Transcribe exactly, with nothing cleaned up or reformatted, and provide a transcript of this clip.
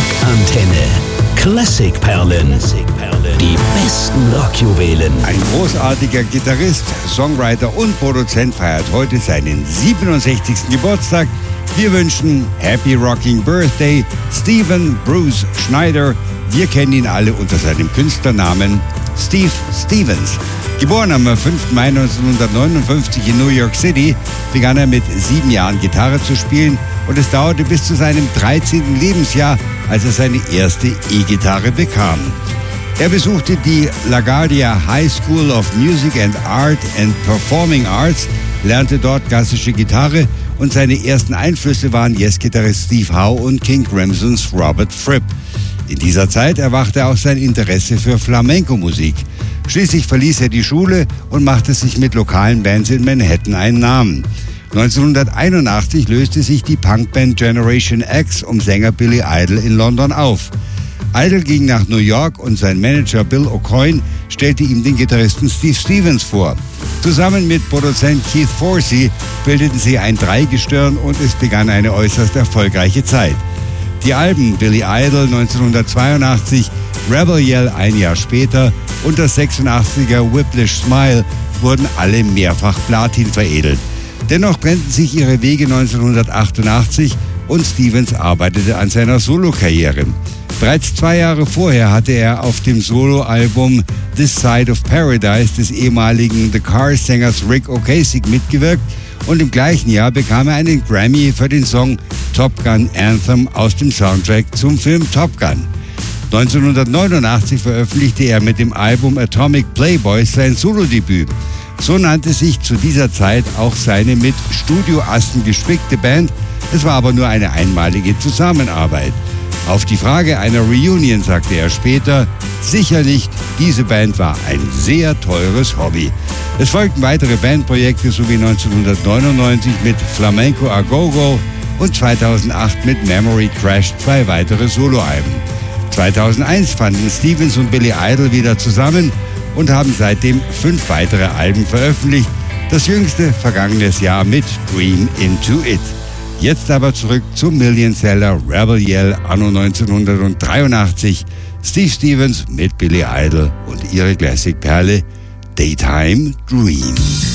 Rockantenne. Klassikperlen. Die besten Rockjuwelen. Ein großartiger Gitarrist, Songwriter und Produzent feiert heute seinen siebenundsechzigsten Geburtstag. Wir wünschen Happy Rocking Birthday Stephen Bruce Schneider. Wir kennen ihn alle unter seinem Künstlernamen Steve Stevens. Geboren am fünften Mai neunzehnhundertneunundfünfzig in New York City, begann er mit sieben Jahren Gitarre zu spielen und es dauerte bis zu seinem dreizehnten Lebensjahr, als er seine erste E-Gitarre bekam. Er besuchte die LaGuardia High School of Music and Art and Performing Arts, lernte dort klassische Gitarre und seine ersten Einflüsse waren Yes-Gitarrist Steve Howe und King Crimsons Robert Fripp. In dieser Zeit erwachte auch sein Interesse für Flamenco-Musik. Schließlich verließ er die Schule und machte sich mit lokalen Bands in Manhattan einen Namen. neunzehnhunderteinundachtzig löste sich die Punkband Generation X um Sänger Billy Idol in London auf. Idol ging nach New York und sein Manager Bill Aucoin stellte ihm den Gitarristen Steve Stevens vor. Zusammen mit Produzent Keith Forsey bildeten sie ein Dreigestirn und es begann eine äußerst erfolgreiche Zeit. Die Alben Billy Idol neunzehnhundertzweiundachtzig, Rebel Yell ein Jahr später und das sechsundachtziger Whiplash Smile wurden alle mehrfach Platin veredelt. Dennoch trennten sich ihre Wege neunzehnhundertachtundachtzig und Stevens arbeitete an seiner Solokarriere. Bereits zwei Jahre vorher hatte er auf dem Soloalbum This Side of Paradise des ehemaligen The Cars-Sängers Rick Ocasek mitgewirkt und im gleichen Jahr bekam er einen Grammy für den Song Top Gun Anthem aus dem Soundtrack zum Film Top Gun. neunzehnhundertneunundachtzig veröffentlichte er mit dem Album Atomic Playboys sein Solodebüt. So nannte sich zu dieser Zeit auch seine mit Studioassen gespickte Band. Es war aber nur eine einmalige Zusammenarbeit. Auf die Frage einer Reunion sagte er später, sicher nicht, diese Band war ein sehr teures Hobby. Es folgten weitere Bandprojekte sowie neunzehnhundertneunundneunzig mit Flamenco a Go-Go und zweitausendacht mit Memory Crash zwei weitere Soloalben. zweitausendeins fanden Stevens und Billy Idol wieder zusammen und haben seitdem fünf weitere Alben veröffentlicht, das jüngste vergangenes Jahr mit Dream Into It. Jetzt aber zurück zum Millionseller Rebel Yell anno neunzehnhundertdreiundachtzig, Steve Stevens mit Billy Idol und ihre Classic-Perle Daytime Dream.